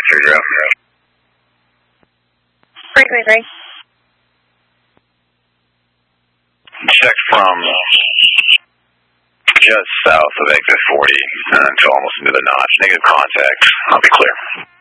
you're out. Great. Check from just south of exit 40 until almost into the notch. Negative contact. I'll be clear.